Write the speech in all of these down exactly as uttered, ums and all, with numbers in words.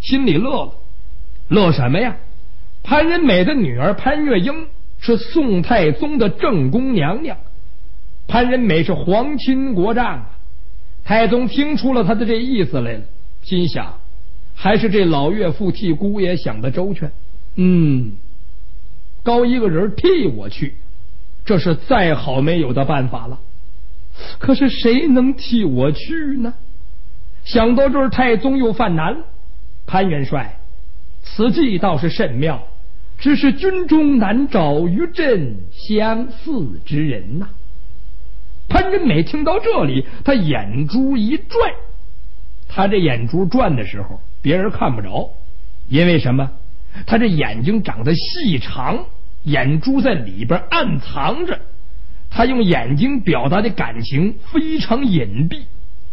心里乐了。乐什么呀？潘仁美的女儿潘月英是宋太宗的正宫娘娘，潘仁美是皇亲国丈啊。太宗听出了他的这意思来了，心想还是这老岳父替姑爷想的周全。嗯，高一个人替我去，这是再好没有的办法了。可是谁能替我去呢？想到这儿，太宗又犯难了。潘元帅，此计倒是甚妙，只是军中难找与朕相似之人呐、啊。潘仁美听到这里，他眼珠一转，他这眼珠转的时候别人看不着，因为什么？他这眼睛长得细长，眼珠在里边暗藏着，他用眼睛表达的感情非常隐蔽。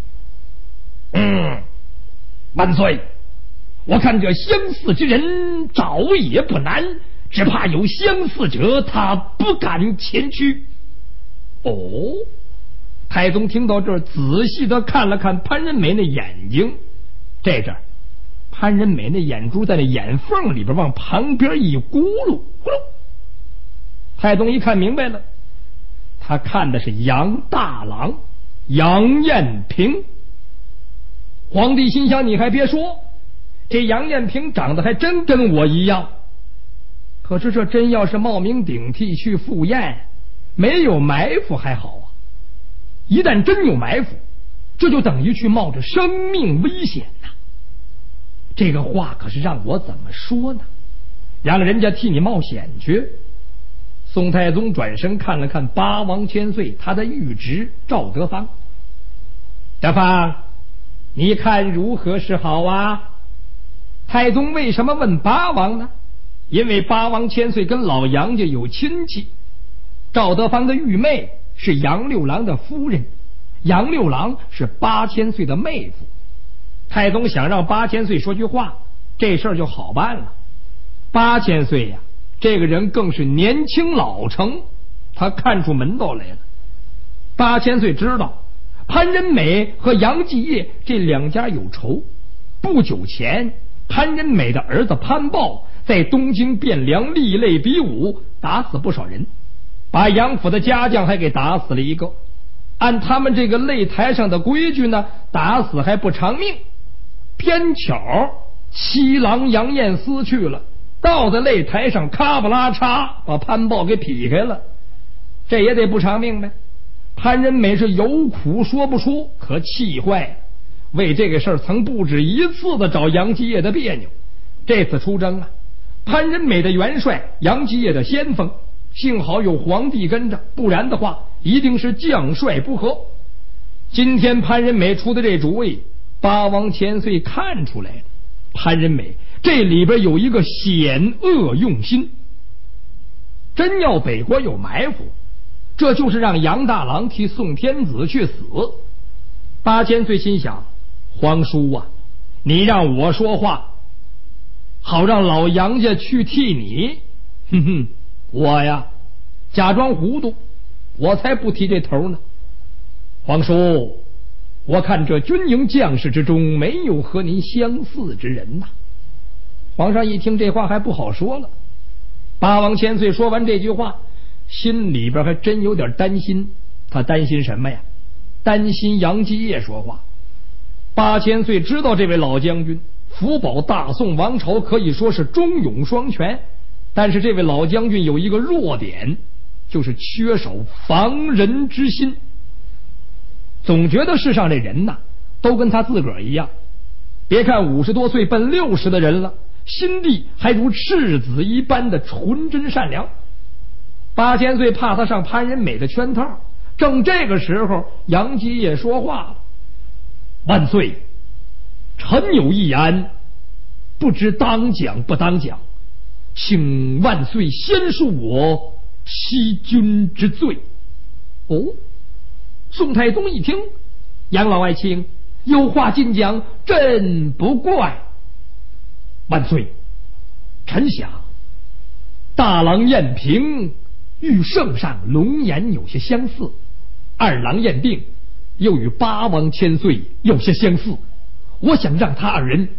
嗯，万岁，我看这相似之人找也不难，只怕有相似者他不敢前去。哦，太宗听到这儿，仔细的看了看潘仁美那眼睛，这阵潘仁美那眼珠在那眼缝里边往旁边一咕噜咕噜。太宗一看明白了，他看的是杨大郎杨艳平。皇帝心想，你还别说，这杨艳平长得还真跟我一样。可是这真要是冒名顶替去赴宴，没有埋伏还好啊，一旦真有埋伏，这就等于去冒着生命危险呐、啊。这个话可是让我怎么说呢？让人家替你冒险去。宋太宗转身看了看八王千岁他的御侄赵德芳，德芳，你看如何是好啊？太宗为什么问八王呢？因为八王千岁跟老杨家有亲戚，赵德芳的御妹是杨六郎的夫人，杨六郎是八千岁的妹夫。太宗想让八千岁说句话，这事儿就好办了。八千岁呀、啊，这个人更是年轻老成，他看出门道来了。八千岁知道潘仁美和杨继业这两家有仇，不久前潘仁美的儿子潘豹在东京汴梁立擂比武，打死不少人，把杨府的家将还给打死了一个。按他们这个擂台上的规矩呢，打死还不偿命，偏巧七郎杨艳思去了，倒在擂台上咔不拉嚓把潘豹给劈开了，这也得不偿命呗。潘仁美是有苦说不出，可气坏了，为这个事儿曾不止一次的找杨继业的别扭。这次出征啊，潘仁美的元帅，杨继业的先锋，幸好有皇帝跟着，不然的话一定是将帅不和。今天潘仁美出的这主意，八王千岁看出来了，潘仁美这里边有一个险恶用心。真要北国有埋伏，这就是让杨大郎替宋天子去死。八千岁心想，皇叔啊，你让我说话，好让老杨家去替你。哼哼，我呀假装糊涂，我才不提这头呢。皇叔，我看这军营将士之中没有和您相似之人呐、啊。皇上一听这话还不好说了。八王千岁说完这句话，心里边还真有点担心。他担心什么呀？担心杨继业说话。八千岁知道这位老将军福保大宋王朝可以说是忠勇双全，但是这位老将军有一个弱点，就是缺少防人之心。总觉得世上这人呐，都跟他自个儿一样，别看五十多岁奔六十的人了，心地还如赤子一般的纯真善良。八千岁怕他上潘仁美的圈套，正这个时候杨继业说话了：万岁，臣有一言，不知当讲不当讲，请万岁先恕我欺君之罪。哦，宋太宗一听，杨老爱卿有话尽讲，朕不怪。万岁，臣想大郎晏平与圣上龙颜有些相似，二郎晏定又与八王千岁有些相似，我想让他二人